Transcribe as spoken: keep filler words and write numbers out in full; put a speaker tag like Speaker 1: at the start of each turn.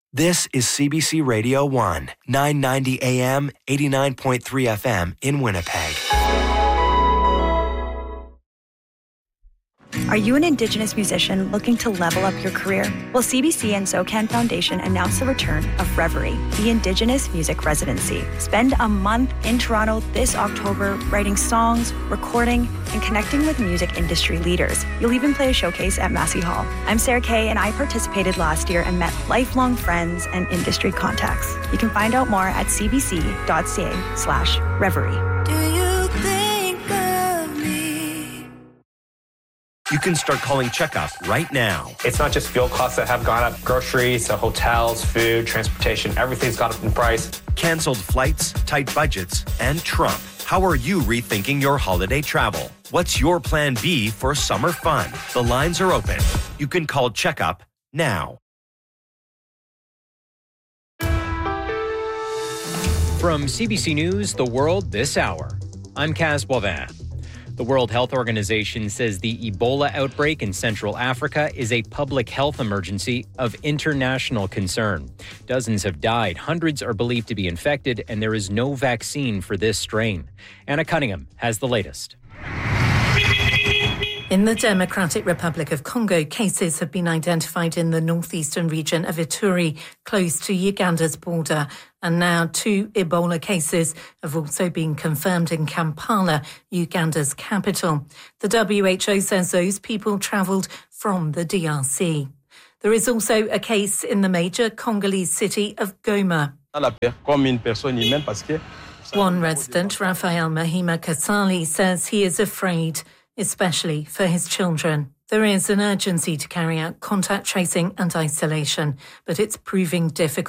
Speaker 1: This is C B C Radio one, nine ninety A M, eighty-nine point three F M in Winnipeg.
Speaker 2: Are you an Indigenous musician looking to level up your career? Well, C B C and SoCan Foundation announced the return of Reverie, the Indigenous Music Residency. Spend a month in Toronto this October writing songs, recording, and connecting with music industry leaders. You'll even play a showcase at Massey Hall. I'm Sarah Kay, and I participated last year and met lifelong friends and industry contacts. You can find out more at cbc.ca slash Reverie.
Speaker 3: Do you think of me?
Speaker 1: You can start calling Checkup right now.
Speaker 4: It's not just fuel costs that have gone up. Groceries, so hotels, food, transportation, everything's gone up in price.
Speaker 1: Canceled flights, tight budgets, and Trump. How are you rethinking your holiday travel? What's your plan B for summer fun? The lines are open. You can call Checkup now.
Speaker 5: From C B C News, The World This Hour, I'm Kaz Boivin. The World Health Organization says the Ebola outbreak in Central Africa is a public health emergency of international concern. Dozens have died, hundreds are believed to be infected, and there is no vaccine for this strain. Anna Cunningham has the latest.
Speaker 6: In the Democratic Republic of Congo, cases have been identified in the northeastern region of Ituri, close to Uganda's border. And now two Ebola cases have also been confirmed in Kampala, Uganda's capital. The W H O says those people travelled from the D R C. There is also a case in the major Congolese city of Goma. One resident, Raphael Mahima Kasali, says he is afraid, especially for his children. There is an urgency to carry out contact tracing and isolation, but it's proving difficult.